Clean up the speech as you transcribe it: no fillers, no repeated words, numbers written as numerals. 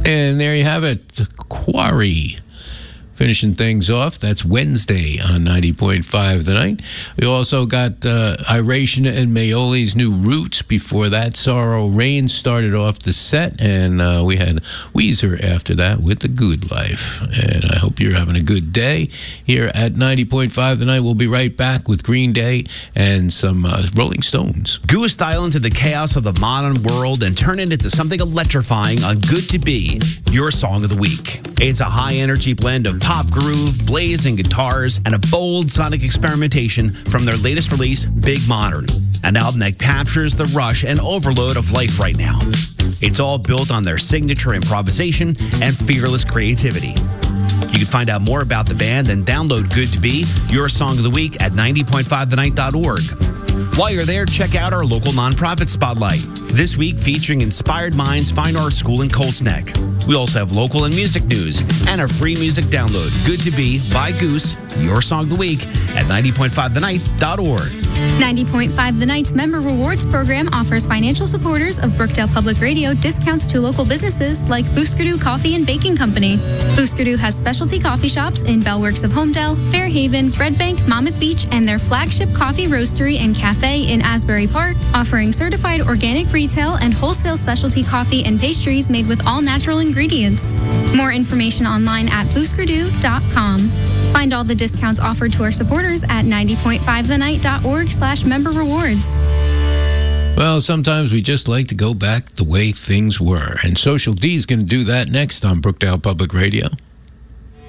And there you have it, the Quarry. Finishing things off, that's Wednesday on 90.5 The Night. We also got Iration and Maioli's New Roots. Before that, Sorrow Rain started off the set, and we had Weezer after that with The Good Life. And I hope you're having a good day here at 90.5 The Night. We'll be right back with Green Day and some Rolling Stones. Goose style into the chaos of the modern world and turn it into something electrifying on Good to Be, your song of the week. It's a high-energy blend of pop groove, blazing guitars, and a bold sonic experimentation from their latest release, Big Modern, an album that captures the rush and overload of life right now. It's all built on their signature improvisation and fearless creativity. You can find out more about the band and download Good to Be, your song of the week, at 90.5thenight.org. While you're there, check out our local nonprofit spotlight. This week featuring Inspired Minds Fine Art School in Colts Neck. We also have local and music news and a free music download. Good to Be by Goose, your song of the week, at 90.5thenight.org. 90.5 The Night's Member Rewards Program offers financial supporters of Brookdale Public Radio discounts to local businesses like Booskerdoo Coffee and Baking Company. Booskerdoo has specialty coffee shops in Bellworks of Homedale, Fairhaven, Red Bank, Monmouth Beach, and their flagship coffee roastery and cafe in Asbury Park, offering certified organic retail and wholesale specialty coffee and pastries made with all natural ingredients. More information online at booskerdoo.com. Find all the discounts offered to our supporters at 90.5thenight.org/member rewards. Well, sometimes we just like to go back the way things were, and Social D is going to do that next on Brookdale Public Radio.